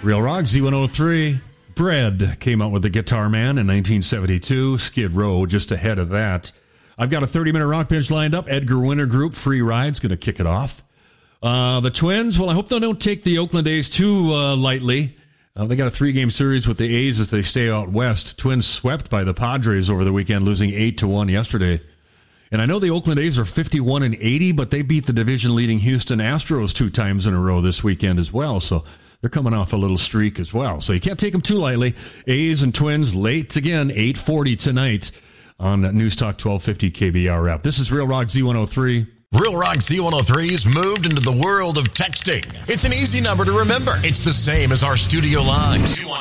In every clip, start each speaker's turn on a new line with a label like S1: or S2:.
S1: Real Rock, Z103. Bread came out with the Guitar Man in 1972. Skid Row just ahead of that. I've got a 30-minute rock bench lined up. Edgar Winter Group, Free Ride's going to kick it off. The Twins, well, I hope they don't take the Oakland A's too lightly. They got a 3-game series with the A's as they stay out west. Twins swept by the Padres over the weekend, losing 8-1 yesterday. And I know the Oakland A's are 51-80, but they beat the division-leading Houston Astros 2 times in a row this weekend as well. So they're coming off a little streak as well. So you can't take them too lightly. A's and Twins late again, 8:40 tonight on News Talk 1250 KBR app. This is Real Rock Z103.
S2: Real Rock Z103's moved into the world of texting. It's an easy number to remember. It's the same as our studio line.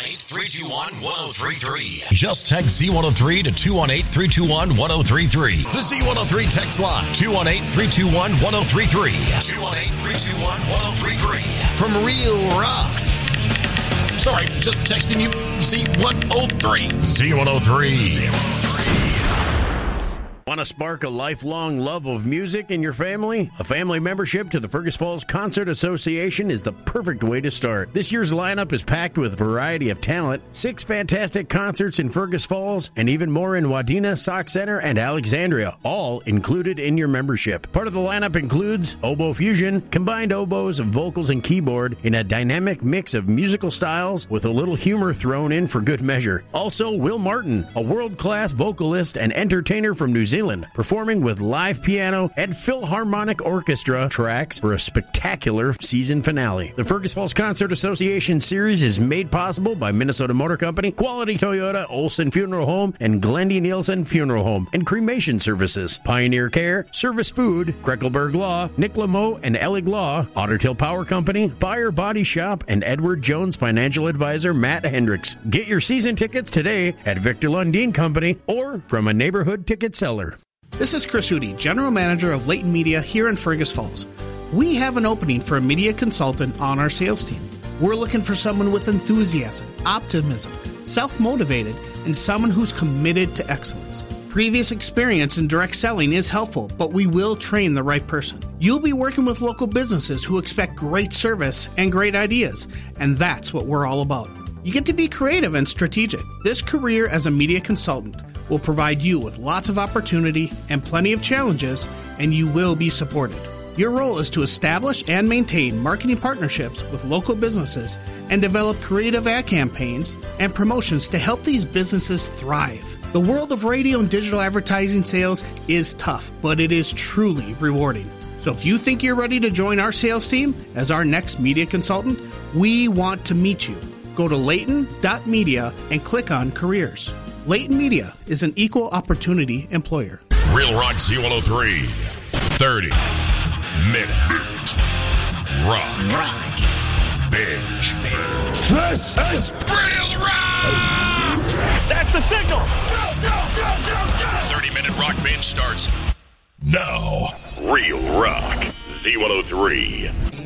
S2: 218-321-1033. Just text Z103 to 218-321-1033. The Z103 text line. 218-321-1033. 218-321-1033. From Real Rock. Sorry, just texting you Z103. Z103.
S3: Want to spark a lifelong love of music in your family? A family membership to the Fergus Falls Concert Association is the perfect way to start. This year's lineup is packed with a variety of talent, 6 fantastic concerts in Fergus Falls, and even more in Wadena, Sauk Center, and Alexandria, all included in your membership. Part of the lineup includes Oboe Fusion, combined oboes, vocals, and keyboard in a dynamic mix of musical styles with a little humor thrown in for good measure. Also, Will Martin, a world-class vocalist and entertainer from New Zealand, performing with live piano and Philharmonic Orchestra tracks for a spectacular season finale. The Fergus Falls Concert Association Series is made possible by Minnesota Motor Company, Quality Toyota, Olson Funeral Home, and Glendy Nielsen Funeral Home and Cremation Services, Pioneer Care, Service Food, Kreckelberg Law, Nick Lameau and Elig Law, Ottertail Power Company, Buyer Body Shop, and Edward Jones Financial Advisor Matt Hendricks. Get your season tickets today at Victor Lundin Company or from a neighborhood ticket seller.
S4: This is Chris Hootie, General Manager of Leighton Media here in Fergus Falls. We have an opening for a media consultant on our sales team. We're looking for someone with enthusiasm, optimism, self-motivated, and someone who's committed to excellence. Previous experience in direct selling is helpful, but we will train the right person. You'll be working with local businesses who expect great service and great ideas, and that's what we're all about. You get to be creative and strategic. This career as a media consultant will provide you with lots of opportunity and plenty of challenges, and you will be supported. Your role is to establish and maintain marketing partnerships with local businesses and develop creative ad campaigns and promotions to help these businesses thrive. The world of radio and digital advertising sales is tough, but it is truly rewarding. So if you think you're ready to join our sales team as our next media consultant, we want to meet you. Go to Leighton.media and click on Careers. Leighton Media is an equal opportunity employer.
S2: Real Rock Z103. 30-minute rock. Binge. This is Real Rock!
S5: That's the signal!
S2: Go, go, go, go, go! 30-minute rock binge starts now. Real Rock Z103.